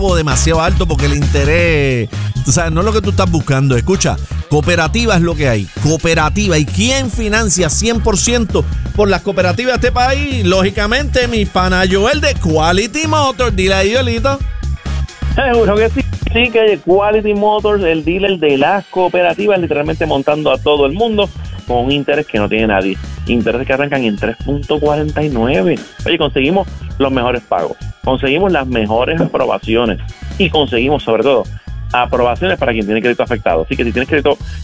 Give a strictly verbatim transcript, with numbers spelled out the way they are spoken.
demasiado alto porque el interés, tú sabes, no es lo que tú estás buscando. Escucha, cooperativa es lo que hay. Cooperativa. ¿Y quién financia cien por ciento por las cooperativas de este país? Lógicamente, mi pana Joel de Quality Motors. Dile ahí, Joelito. Seguro que sí, sí, que Quality Motors, el dealer de las cooperativas, literalmente montando a todo el mundo con un interés que no tiene nadie. Intereses que arrancan en tres punto cuarenta y nueve. Oye, conseguimos los mejores pagos, conseguimos las mejores aprobaciones y conseguimos, sobre todo, aprobaciones para quien tiene crédito afectado. Así que si tienes crédito